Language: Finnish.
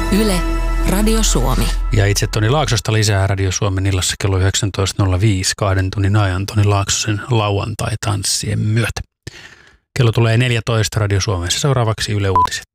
Yle, Radio Suomi. Ja itse Toni Laaksosta lisää Radio Suomen illassa kello 19.05 2 tunnin ajan Toni Laaksosen lauantai-tanssien myötä. Kello tulee 14 Radio Suomessa. Seuraavaksi Yle Uutiset.